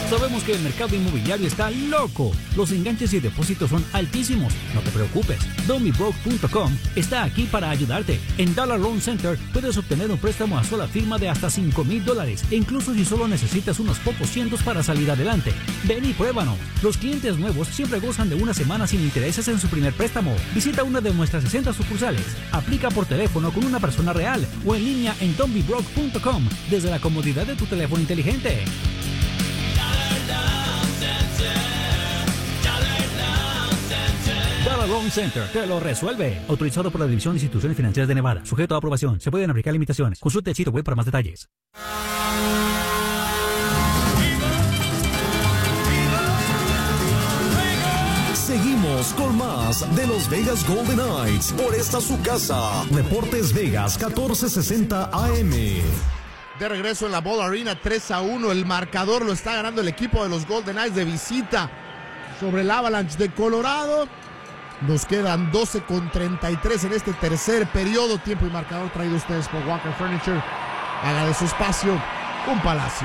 Sabemos que el mercado inmobiliario está loco. Los enganches y depósitos son altísimos. No te preocupes. Don'tBeBroke.com está aquí para ayudarte. En Dollar Loan Center puedes obtener un préstamo a sola firma de hasta $5,000, e incluso si solo necesitas unos pocos cientos para salir adelante. Ven y pruébanos. Los clientes nuevos siempre gozan de una semana sin intereses en su primer préstamo. Visita una de nuestras 60 sucursales. Aplica por teléfono con una persona real o en línea en Don'tBeBroke.com desde la comodidad de tu teléfono inteligente. Dollar Loan Center te lo resuelve. Autorizado por la División de Instituciones Financieras de Nevada. Sujeto a aprobación. Se pueden aplicar limitaciones. Consulte el sitio web para más detalles. Seguimos con más de los Vegas Golden Knights por esta su casa. Deportes Vegas 1460 AM. De regreso en la Ball Arena, 3-1. El marcador lo está ganando el equipo de los Golden Knights de visita sobre el Avalanche de Colorado. Nos quedan 12:33 en este tercer periodo. Tiempo y marcador traído a ustedes por Walker Furniture. Haga de su espacio un palacio.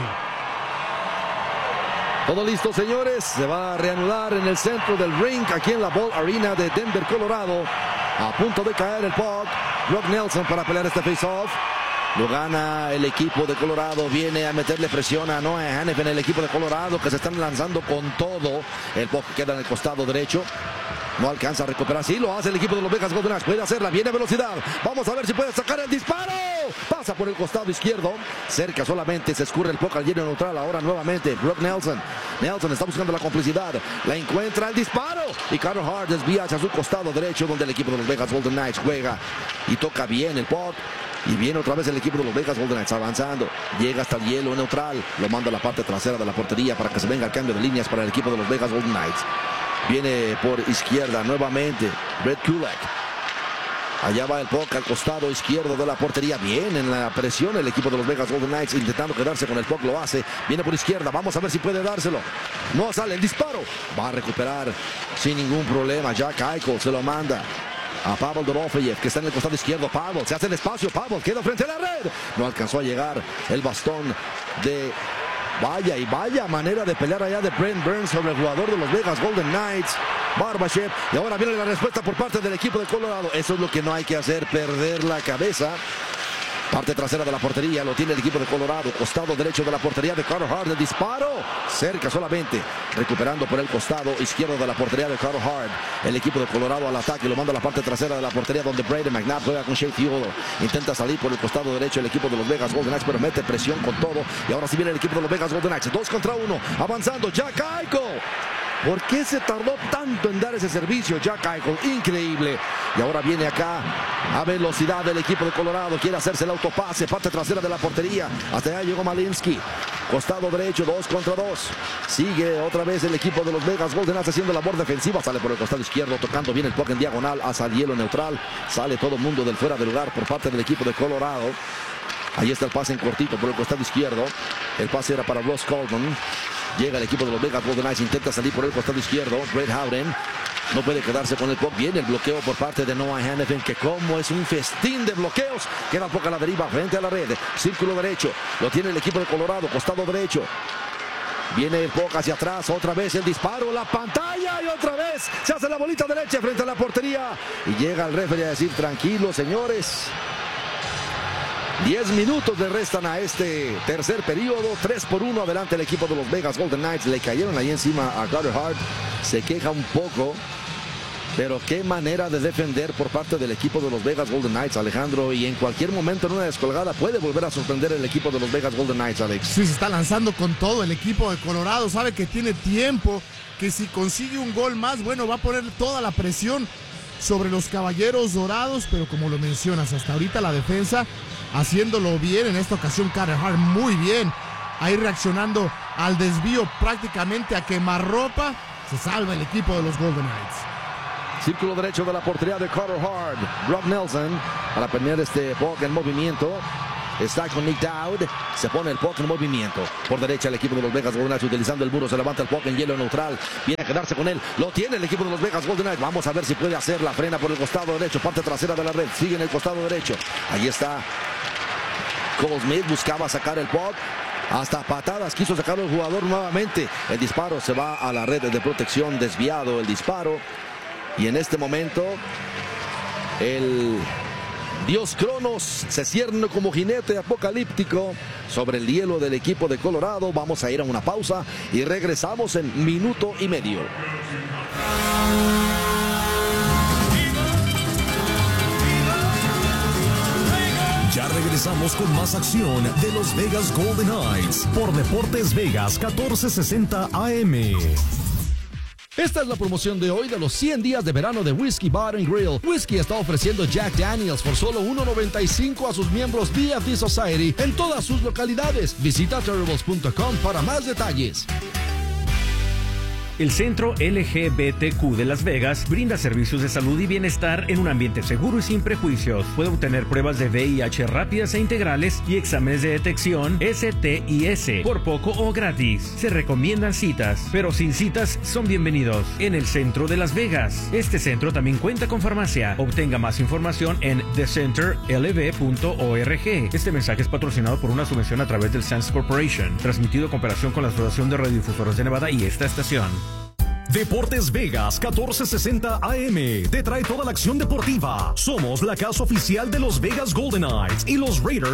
Todo listo, señores. Se va a reanudar en el centro del ring, aquí en la Ball Arena de Denver, Colorado. A punto de caer el puck. Brock Nelson para pelear este face-off. Lo gana el equipo de Colorado. Viene a meterle presión a Noah Hanifin, el equipo de Colorado, que se están lanzando con todo. El puck queda en el costado derecho. No alcanza a recuperar. Sí, lo hace el equipo de los Vegas Golden Knights. Puede hacerla. Viene a velocidad. Vamos a ver si puede sacar el disparo. Pasa por el costado izquierdo. Cerca solamente. Se escurre el puck al lleno neutral. Ahora nuevamente Brock Nelson. Nelson está buscando la complicidad. La encuentra el disparo. Y Carter Hart desvía hacia su costado derecho, donde el equipo de los Vegas Golden Knights juega. Y toca bien el puck. Y viene otra vez el equipo de los Vegas Golden Knights avanzando. Llega hasta el hielo neutral. Lo manda a la parte trasera de la portería para que se venga el cambio de líneas para el equipo de los Vegas Golden Knights. Viene por izquierda nuevamente Brett Kulak. Allá va el puck al costado izquierdo de la portería. Bien en la presión el equipo de los Vegas Golden Knights, intentando quedarse con el puck. Lo hace. Viene por izquierda. Vamos a ver si puede dárselo. No sale el disparo. Va a recuperar sin ningún problema. Jack Eichel se lo manda a Pavel Dorofeyev, que está en el costado izquierdo. Pavel se hace el espacio. Pavel queda frente a la red. No alcanzó a llegar el bastón de... Vaya y vaya manera de pelear allá de Brent Burns sobre el jugador de los Vegas Golden Knights, Barbashev. Y ahora viene la respuesta por parte del equipo de Colorado. Eso es lo que no hay que hacer, perder la cabeza. Parte trasera de la portería lo tiene el equipo de Colorado. Costado derecho de la portería de Carter Hart. El disparo cerca solamente. Recuperando por el costado izquierdo de la portería de Carter Hart. El equipo de Colorado al ataque. Lo manda a la parte trasera de la portería, donde Brayden McNabb juega con Shea Theodore. Intenta salir por el costado derecho el equipo de los Vegas Golden Knights, pero mete presión con todo. Y ahora sí viene el equipo de los Vegas Golden Knights. 2 contra 1. Avanzando Jack Eichel. ¿Por qué se tardó tanto en dar ese servicio Jack Eichel? Increíble. Y ahora viene acá a velocidad del equipo de Colorado. Quiere hacerse el autopase. Parte trasera de la portería. Hasta allá llegó Malinsky. Costado derecho, 2 contra 2. Sigue otra vez el equipo de los Vegas Golden Knights haciendo labor defensiva. Sale por el costado izquierdo, tocando bien el puck en diagonal hacia el hielo neutral. Sale todo el mundo del fuera de lugar por parte del equipo de Colorado. Ahí está el pase en cortito por el costado izquierdo. El pase era para Ross Colton. Llega el equipo de los Vegas Golden Knights, intenta salir por el costado izquierdo. Brett Howden no puede quedarse con el puck. Viene el bloqueo por parte de Noah Hanifin, que como es un festín de bloqueos. Queda poca la deriva frente a la red. Círculo derecho, lo tiene el equipo de Colorado, costado derecho. Viene el puck hacia atrás, otra vez el disparo, la pantalla y otra vez se hace la bolita derecha frente a la portería. Y llega el referee a decir, tranquilos señores. 10 minutos le restan a este tercer periodo. 3-1 adelante el equipo de los Vegas Golden Knights. Le cayeron ahí encima a Carter Hart. Se queja un poco, pero qué manera de defender por parte del equipo de los Vegas Golden Knights, Alejandro. Y en cualquier momento en una descolgada puede volver a sorprender el equipo de los Vegas Golden Knights, Alex. Sí, se está lanzando con todo el equipo de Colorado. Sabe que tiene tiempo, que si consigue un gol más, bueno, va a poner toda la presión sobre los Caballeros Dorados. Pero como lo mencionas, hasta ahorita la defensa haciéndolo bien. En esta ocasión Carter Hart muy bien, ahí reaccionando al desvío prácticamente a quemarropa. Se salva el equipo de los Golden Knights. Círculo derecho de la portería de Carter Hart. Brock Nelson para poner este puck en movimiento. Está con Nick Dowd. Se pone el puck en movimiento. Por derecha el equipo de los Vegas Golden Knights utilizando el muro. Se levanta el puck en hielo neutral. Viene a quedarse con él. Lo tiene el equipo de los Vegas Golden Knights. Vamos a ver si puede hacer la frena por el costado derecho. Parte trasera de la red. Sigue en el costado derecho. Ahí está Cole Smith. Buscaba sacar el puck. Hasta patadas quiso sacar el jugador nuevamente. El disparo se va a la red de protección, desviado el disparo. Y en este momento el dios Cronos se cierne como jinete apocalíptico sobre el hielo del equipo de Colorado. Vamos a ir a una pausa y regresamos en minuto y medio. Ya regresamos con más acción de los Vegas Golden Knights por Deportes Vegas 1460 AM. Esta es la promoción de hoy de los 100 días de verano de Whiskey Bar & Grill. Whiskey está ofreciendo Jack Daniels por solo $1.95 a sus miembros BFD Society en todas sus localidades. Visita terribles.com para más detalles. El Centro LGBTQ de Las Vegas brinda servicios de salud y bienestar en un ambiente seguro y sin prejuicios. Puede obtener pruebas de VIH rápidas e integrales y exámenes de detección STIS por poco o gratis. Se recomiendan citas, pero sin citas son bienvenidos en el Centro de Las Vegas. Este centro también cuenta con farmacia. Obtenga más información en thecenterlv.org. Este mensaje es patrocinado por una subvención a través del Sands Corporation, transmitido en cooperación con la Asociación de Radiodifusoras de Nevada y esta estación. Deportes Vegas 1460 AM te trae toda la acción deportiva. Somos la casa oficial de los Vegas Golden Knights y los Raiders